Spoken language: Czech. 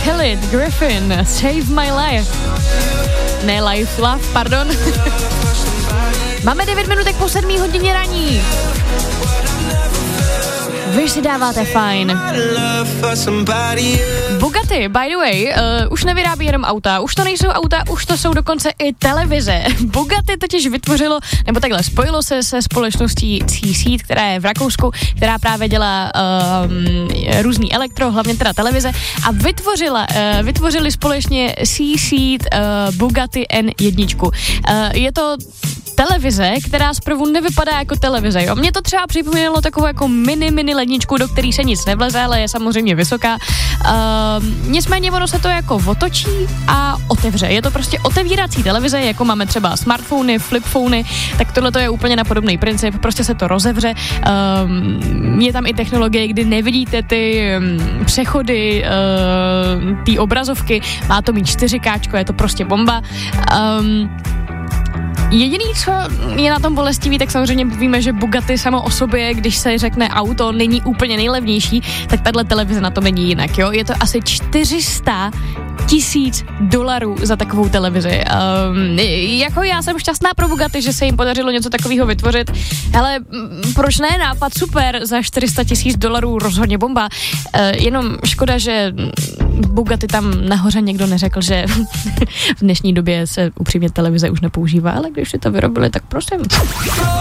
Tillit, Griffin, Save My Life. Ne Life, Love, pardon. Máme 9 minutek po 7 hodině raní. Vy si dáváte fajn. Bugatti, by the way, už nevyrábí jenom auta, už to nejsou auta, už to jsou dokonce i televize. Bugatti totiž vytvořilo, nebo takhle, spojilo se společností C-Seed, která je v Rakousku, která právě dělá různý elektro, hlavně teda televize, a vytvořili společně C-Seed Bugatti N1. Je to televize, která zprvu nevypadá jako televize, jo. Mně to třeba připomínalo takovou jako mini ledničku, do který se nic nevleze, ale je samozřejmě vysoká. Nicméně ono se to jako otočí a otevře. Je to prostě otevírací televize, jako máme třeba smartfony, flipfony, tak tohle to je úplně na podobný princip, prostě se to rozevře. Je tam i technologie, kdy nevidíte ty přechody té obrazovky, má to mít 4K, je to prostě bomba. Jediný, co je na tom bolestivý, tak samozřejmě víme, že Bugatti samo o sobě, když se řekne auto, není úplně nejlevnější, tak tahle televize na to není jinak, jo. Je to asi $400,000 za takovou televizi. Jako já jsem šťastná pro Bugatti, že se jim podařilo něco takového vytvořit. Hele, proč ne, nápad super, za $400,000 rozhodně bomba. Jenom škoda, že Bugatti tam nahoře někdo neřekl, že v dnešní době se upřímně televize už nepoužívá, ale když si to vyrobili, tak prosím.